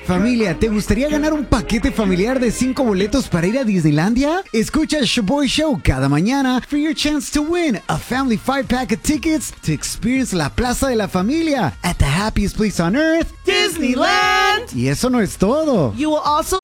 Familia, ¿te gustaría ganar un paquete familiar de 5 boletos para ir a Disneylandia? Escucha el Shoboy Show cada mañana for your chance to win a family 5-pack of tickets to experience la Plaza de la Familia at the happiest place on earth, Disneyland. Y eso no es todo. You will also